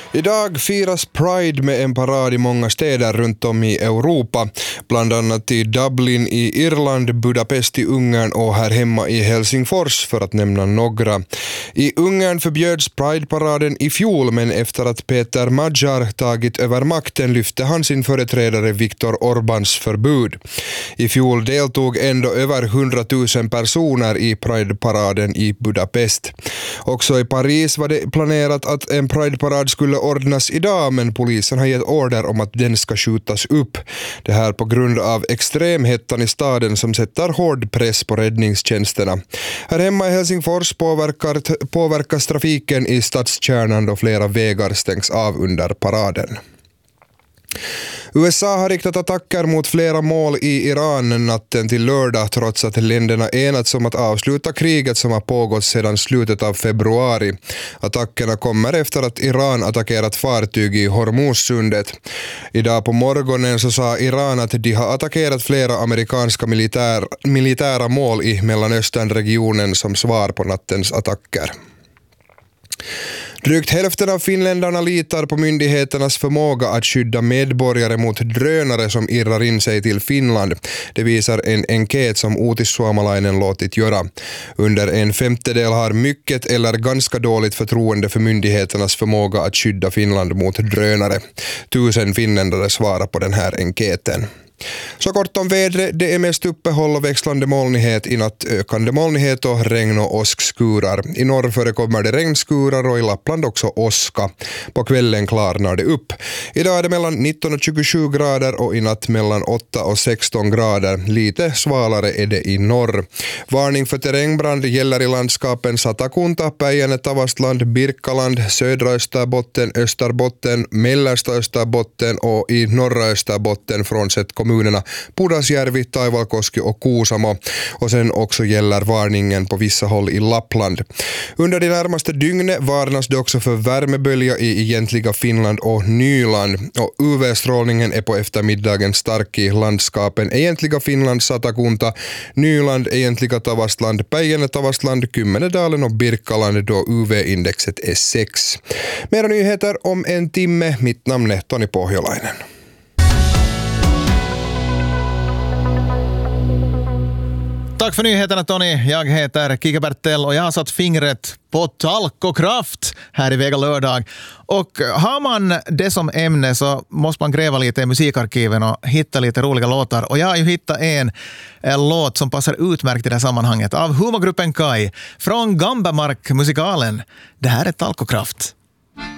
Idag firas Pride med en parad i många städer runt om i Europa, bland annat i Dublin i Irland, Budapest i Ungern och här hemma i Helsingfors för att nämna några. I Ungern förbjöds Pride-paraden i fjol, men efter att Peter Magyar tagit över makten lyfte han sin företrädare Viktor Orbáns förbud. I fjol deltog ändå över 100 000 personer i Pride-paraden i Budapest. Också i Paris var det planerat att en Pride-parad skulle ordnas idag, men polisen har gett order om att den ska skjutas upp. Det här på grund av extremhettan i staden som sätter hård press på räddningstjänsterna. Här hemma i Helsingfors påverkas trafiken i stadskärnan då flera vägar stängs av under paraden. USA har riktat attacker mot flera mål i Iran natten till lördag trots att länderna enats om att avsluta kriget som har pågått sedan slutet av februari. Attackerna kommer efter att Iran attackerat fartyg i Hormuzsundet. Idag på morgonen så sa Iran att de har attackerat flera amerikanska militära mål i Mellanösternregionen som svar på nattens attacker. Drygt hälften av finländarna litar på myndigheternas förmåga att skydda medborgare mot drönare som irrar in sig till Finland. Det visar en enkät som Uutis Suomalainen låtit göra. Under en femtedel har mycket eller ganska dåligt förtroende för myndigheternas förmåga att skydda Finland mot drönare. 1000 finländare svarar på den här enkäten. Så kort om vädret, det är mest uppehåll och växlande molnighet, i natt ökande molnighet och regn och åskskurar. I norr förekommer det regnskurar och i Lappland också åska. På kvällen klarnar det upp. Idag är det mellan 19 och 27 grader och i natt mellan 8 och 16 grader. Lite svalare är det i norr. Varning för terrängbrand gäller i landskapen Satakunta, Päijänne, Tavastland, Birkaland, södra Österbotten, Österbotten, mellersta Österbotten och i norra Österbotten frånsett kommunerna Pudasjärvi, Taivalkoski och Kuusamo, och sen också gäller varningen på vissa håll i Lappland. Under de närmaste dygnet varnas det också för värmebölja i egentliga Finland och Nyland, och UV-strålningen är på eftermiddagen stark i landskapen egentliga Finland, Satakunta, Nyland, egentliga Tavastland, Päijänne, Tavastland, Kymmenedalen och Birkaland då UV-indexet är 6. Mera nyheter om en timme. Mitt namn är Toni Pohjolainen. Tack för nyheterna, Tony. Jag heter Kike Bertel och jag har satt fingret på talkokraft här i Vega lördag. Och har man det som ämne så måste man gräva lite i musikarkiven och hitta lite roliga låtar. Och jag har ju hittat en låt som passar utmärkt i det här sammanhanget av humorgruppen Kai från Gambamark-musikalen. Det här är talkokraft.